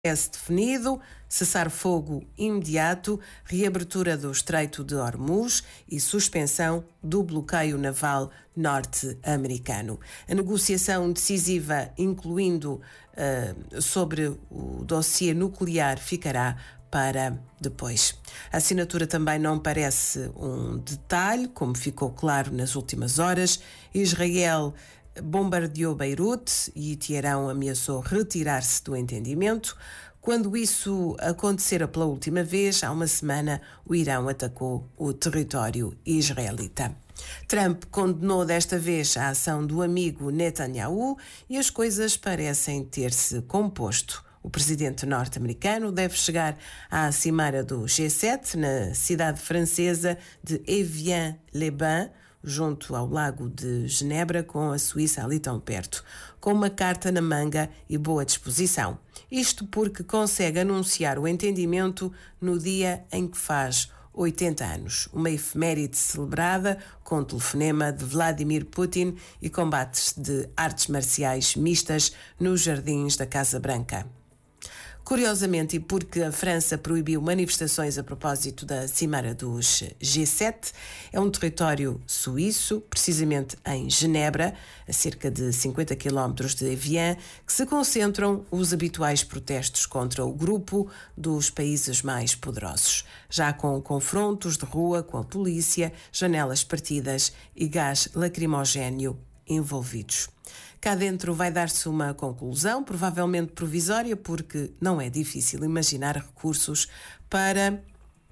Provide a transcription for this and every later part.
definido, cessar-fogo imediato, reabertura do Estreito de Hormuz e suspensão do bloqueio naval norte-americano. A negociação decisiva, incluindo sobre o dossiê nuclear, ficará para depois. A assinatura também não parece um detalhe, como ficou claro nas últimas horas. Israel bombardeou Beirute e Teherão ameaçou retirar-se do entendimento. Quando isso acontecera pela última vez, há uma semana, o Irão atacou o território israelita. Trump condenou desta vez a ação do amigo Netanyahu e as coisas parecem ter-se composto. O presidente norte-americano deve chegar à cimeira do G7 na cidade francesa de Evian-les-Bains, junto ao Lago de Genebra, com a Suíça ali tão perto, com uma carta na manga e boa disposição. Isto porque consegue anunciar o entendimento no dia em que faz 80 anos, uma efeméride celebrada com telefonema de Vladimir Putin e combates de artes marciais mistas nos jardins da Casa Branca. Curiosamente, e porque a França proibiu manifestações a propósito da cimeira dos G7, é um território suíço, precisamente em Genebra, a cerca de 50 km de Evian, que se concentram os habituais protestos contra o grupo dos países mais poderosos, já com confrontos de rua com a polícia, janelas partidas e gás lacrimogéneo envolvidos. Cá dentro vai dar-se uma conclusão, provavelmente provisória, porque não é difícil imaginar recursos para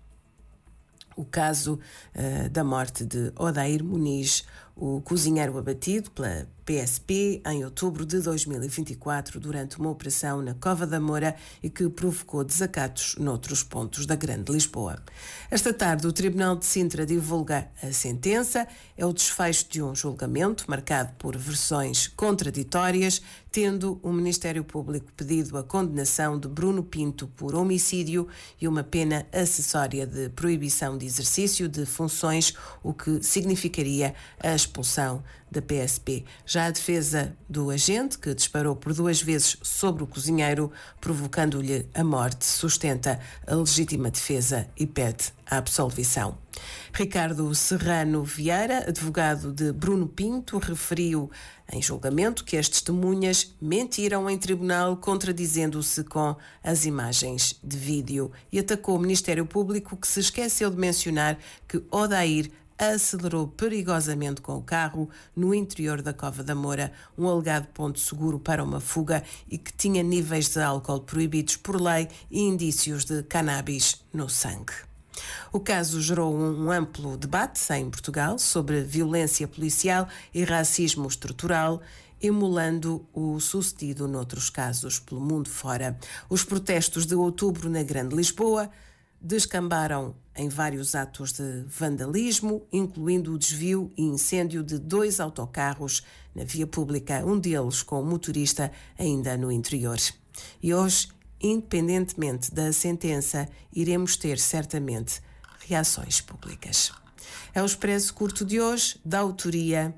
o caso da morte de Odair Muniz, o cozinheiro abatido pela PSP em outubro de 2024 durante uma operação na Cova da Moura e que provocou desacatos noutros pontos da Grande Lisboa. Esta tarde o Tribunal de Sintra divulga a sentença. É o desfecho de um julgamento marcado por versões contraditórias, tendo o Ministério Público pedido a condenação de Bruno Pinto por homicídio e uma pena acessória de proibição de exercício de funções, o que significaria a expulsão da PSP. Já a defesa do agente, que disparou por 2 vezes sobre o cozinheiro, provocando-lhe a morte, sustenta a legítima defesa e pede a absolvição. Ricardo Serrano Vieira, advogado de Bruno Pinto, referiu em julgamento que as testemunhas mentiram em tribunal, contradizendo-se com as imagens de vídeo, e atacou o Ministério Público, que se esqueceu de mencionar que Odair acelerou perigosamente com o carro no interior da Cova da Moura, um alegado ponto seguro para uma fuga, e que tinha níveis de álcool proibidos por lei e indícios de cannabis no sangue. O caso gerou um amplo debate em Portugal sobre violência policial e racismo estrutural, emulando o sucedido noutros casos pelo mundo fora. Os protestos de outubro na Grande Lisboa descambaram em vários atos de vandalismo, incluindo o desvio e incêndio de 2 autocarros na via pública, um deles com o motorista ainda no interior. E hoje, independentemente da sentença, iremos ter certamente reações públicas. É o Expresso Curto de hoje, da autoria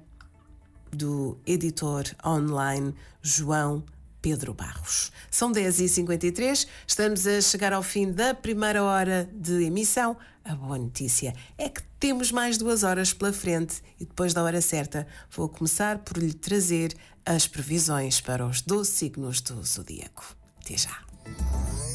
do editor online João Pedro Barros. São 10h53, estamos a chegar ao fim da primeira hora de emissão. A boa notícia é que temos mais 2 horas pela frente e depois da hora certa vou começar por lhe trazer as previsões para os 12 signos do zodíaco. Até já!